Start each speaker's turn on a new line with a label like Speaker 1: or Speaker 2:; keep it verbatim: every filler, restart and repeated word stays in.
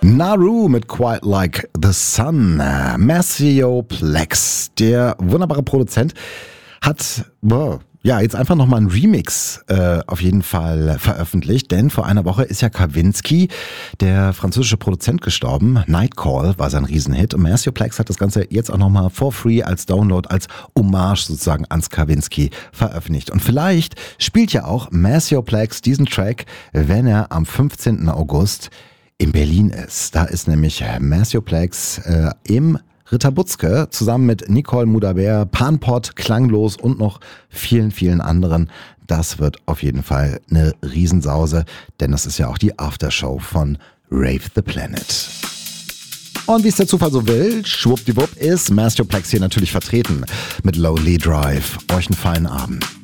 Speaker 1: Naru mit Quite Like the Sun. Maceo Plex, der wunderbare Produzent, hat wow, ja jetzt einfach nochmal einen Remix äh, auf jeden Fall veröffentlicht, denn vor einer Woche ist ja Kavinsky, der französische Produzent, gestorben. Nightcall war sein Riesenhit und Maceo Plex hat das Ganze jetzt auch nochmal for free als Download, als Hommage sozusagen ans Kavinsky veröffentlicht. Und vielleicht spielt ja auch Maceo Plex diesen Track, wenn er am fünfzehnten August in Berlin ist. Da ist nämlich Maceo Plex äh, im Ritter Butzke zusammen mit Nicole Mudaber, Panpot, Klanglos und noch vielen, vielen anderen. Das wird auf jeden Fall eine Riesensause, denn das ist ja auch die Aftershow von Rave the Planet. Und wie es der Zufall so will, schwuppdiwupp ist Maceo Plex hier natürlich vertreten mit Lowly Drive. Euch einen feinen Abend.